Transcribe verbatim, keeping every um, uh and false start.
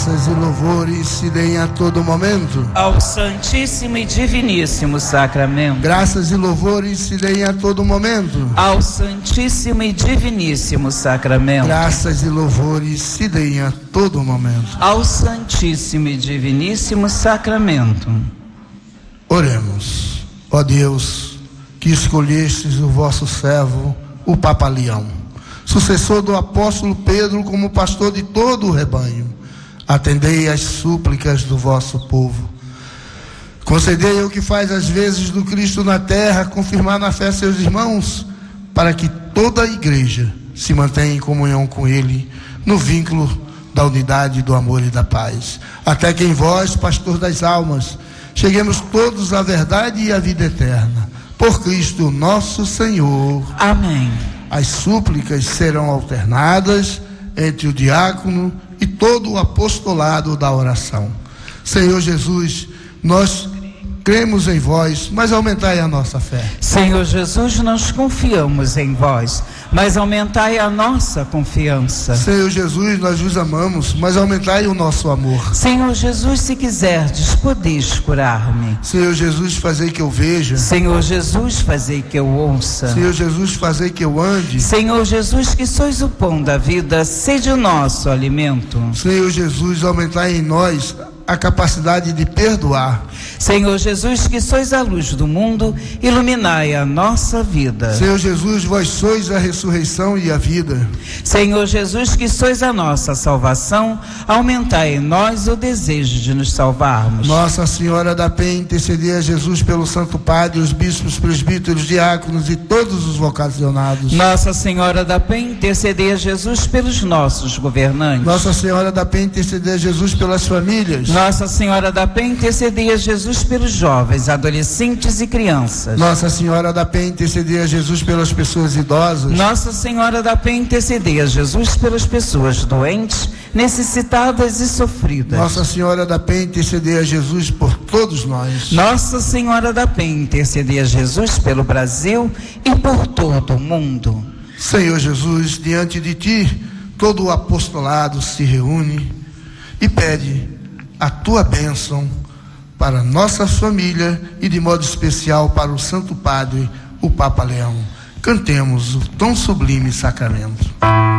Graças e louvores se deem a todo momento ao Santíssimo e Diviníssimo Sacramento. Graças e louvores se deem a todo momento ao Santíssimo e Diviníssimo Sacramento. Graças e louvores se deem a todo momento ao Santíssimo e Diviníssimo Sacramento. Oremos. Ó Deus, que escolhestes o vosso servo, o Papa Leão, sucessor do apóstolo Pedro, como pastor de todo o rebanho, atendei às súplicas do vosso povo. Concedei ao que faz as vezes do Cristo na terra, confirmar na fé seus irmãos, para que toda a igreja se mantenha em comunhão com ele, no vínculo da unidade, do amor e da paz. Até que em vós, pastor das almas, cheguemos todos à verdade e à vida eterna. Por Cristo nosso Senhor. Amém. As súplicas serão alternadas entre o diácono e todo o apostolado da oração. Senhor Jesus, nós cremos em vós, mas aumentai a nossa fé. Senhor Jesus, nós confiamos em vós, mas aumentai a nossa confiança. Senhor Jesus, nós vos amamos, mas aumentai o nosso amor. Senhor Jesus, se quiserdes, podeis curar-me. Senhor Jesus, fazei que eu veja. Senhor Jesus, fazei que eu ouça. Senhor Jesus, fazei que eu ande. Senhor Jesus, que sois o pão da vida, sede o nosso alimento. Senhor Jesus, aumentai em nós a capacidade de perdoar. Senhor Jesus, que sois a luz do mundo, iluminai a nossa vida. Senhor Jesus, vós sois a ressurreição e a vida. Senhor Jesus, que sois a nossa salvação, aumentai em nós o desejo de nos salvarmos. Nossa Senhora da Penha, intercedei a Jesus pelo Santo Padre, os bispos, presbíteros, diáconos e todos os vocacionados. Nossa Senhora da Penha, intercedei a Jesus pelos nossos governantes. Nossa Senhora da Penha, intercedei a Jesus pelas famílias. Nossa Senhora da Penha, intercedei a Jesus pelos jovens, adolescentes e crianças. Nossa Senhora da Penha, intercedei a Jesus pelas pessoas idosas. Nossa Senhora da Penha, intercedei a Jesus pelas pessoas doentes, necessitadas e sofridas. Nossa Senhora da Penha, intercedei a Jesus por todos nós. Nossa Senhora da Penha, intercedei a Jesus pelo Brasil e por todo o mundo. Senhor Jesus, diante de ti, todo o apostolado se reúne e pede a tua bênção para nossa família e de modo especial para o Santo Padre, o Papa Leão. Cantemos o tão sublime sacramento.